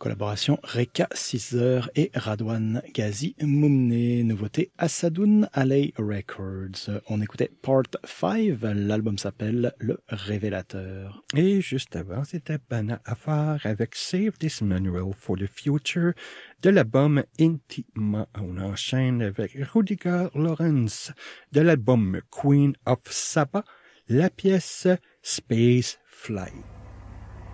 collaboration Reka Caesar et Radwan Ghazi Moumne. Nouveauté Assadoun Alley Records. On écoutait Part 5, l'album s'appelle Le Révélateur. Et juste avant, c'était Bana Afar avec Save This Manual for the Future de l'album Intima. On enchaîne avec Rudiger Lawrence de l'album Queen of Saba, la pièce Space Flight.